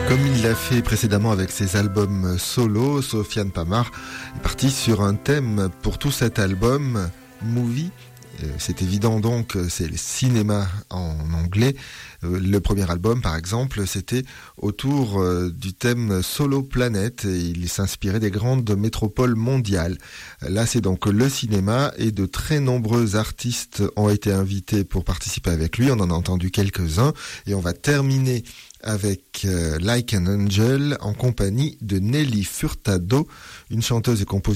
Comme il l'a fait précédemment avec ses albums solo, Sofiane Pamart est parti sur un thème pour tout cet album, Movie. C'est évident donc, c'est le cinéma en anglais. Le premier album, par exemple, c'était autour du thème Solo Planet. Il s'inspirait des grandes métropoles mondiales. Là, c'est donc le cinéma et de très nombreux artistes ont été invités pour participer avec lui. On en a entendu quelques-uns et on va terminer avec Like an Angel en compagnie de Nelly Furtado, une chanteuse et compositrice